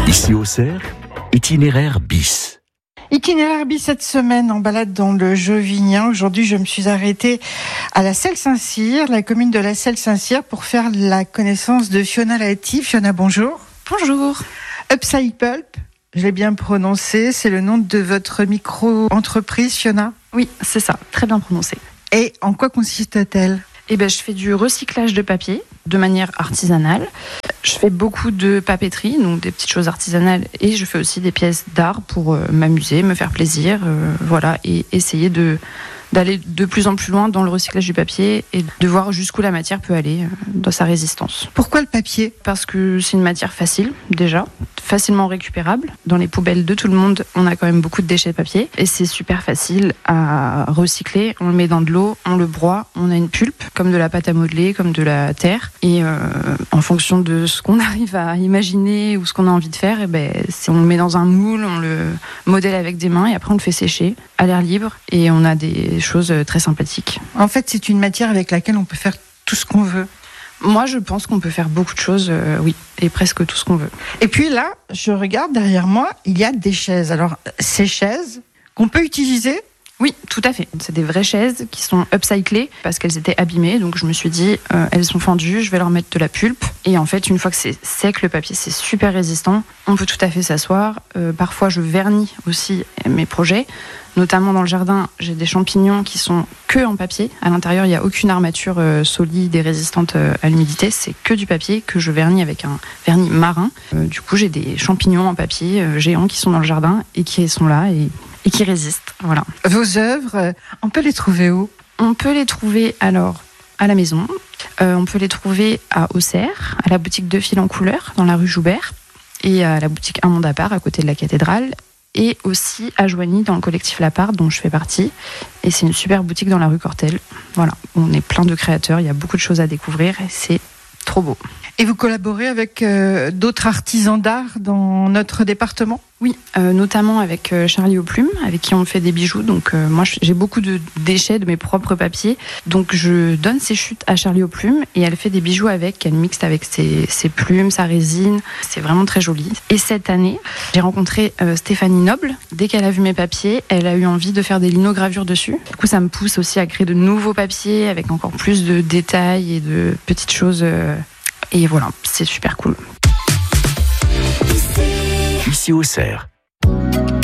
Ici au Cerf, itinéraire bis. Itinéraire bis cette semaine en balade dans le Jovinien. Aujourd'hui, je me suis arrêtée à la Selle-Saint-Cyr, la commune de la Selle-Saint-Cyr, pour faire la connaissance de Fiona Lahaty. Fiona, bonjour. Bonjour. Upcycle Pulp, je l'ai bien prononcé, c'est le nom de votre micro-entreprise, Fiona? Oui, c'est ça, très bien prononcé. Et en quoi consiste-t-elle? Je fais du recyclage de papier de manière artisanale. Je fais beaucoup de papeterie, donc des petites choses artisanales, et je fais aussi des pièces d'art pour m'amuser, me faire plaisir, et essayer d'aller de plus en plus loin dans le recyclage du papier et de voir jusqu'où la matière peut aller dans sa résistance. Pourquoi le papier? Parce que c'est une matière facile, déjà, facilement récupérable. Dans les poubelles de tout le monde, on a quand même beaucoup de déchets de papier et c'est super facile à recycler. On le met dans de l'eau, on le broie, on a une pulpe, comme de la pâte à modeler, comme de la terre. Et en fonction de ce qu'on arrive à imaginer ou ce qu'on a envie de faire, on le met dans un moule, on le modèle avec des mains et après on le fait sécher à l'air libre et on a des choses très sympathiques. En fait, c'est une matière avec laquelle on peut faire tout ce qu'on veut. Moi, je pense qu'on peut faire beaucoup de choses, oui, et presque tout ce qu'on veut. Et puis là, je regarde derrière moi, il y a des chaises. Alors, ces chaises qu'on peut utiliser? Oui, tout à fait. C'est des vraies chaises qui sont upcyclées parce qu'elles étaient abîmées. Donc je me suis dit, elles sont fendues, je vais leur mettre de la pulpe. Et en fait, une fois que c'est sec, le papier, c'est super résistant. On peut tout à fait s'asseoir. Parfois, je vernis aussi mes projets. Notamment dans le jardin, j'ai des champignons qui sont que en papier. À l'intérieur, il n'y a aucune armature solide et résistante à l'humidité. C'est que du papier que je vernis avec un vernis marin. Du coup, j'ai des champignons en papier géants qui sont dans le jardin et qui sont là et qui résistent. Voilà. Vos œuvres, on peut les trouver où? On peut les trouver alors à la maison. On peut les trouver à Auxerre, à la boutique De Fil en Couleur, dans la rue Joubert, et à la boutique Un Monde à Part, à côté de la cathédrale. Et aussi à Joigny dans le collectif La Part dont je fais partie. Et c'est une super boutique dans la rue Cortel. Voilà, on est plein de créateurs, il y a beaucoup de choses à découvrir et c'est trop beau. Et vous collaborez avec d'autres artisans d'art dans notre département? Oui, notamment avec Charlie aux Plumes, avec qui on fait des bijoux. Donc moi, j'ai beaucoup de déchets de mes propres papiers. Donc je donne ces chutes à Charlie aux Plumes et elle fait des bijoux avec. Elle mixe avec ses plumes, sa résine. C'est vraiment très joli. Et cette année, j'ai rencontré Stéphanie Noble. Dès qu'elle a vu mes papiers, elle a eu envie de faire des linogravures dessus. Du coup, ça me pousse aussi à créer de nouveaux papiers avec encore plus de détails et de petites choses. Et voilà, c'est super cool. Ici au Cerf.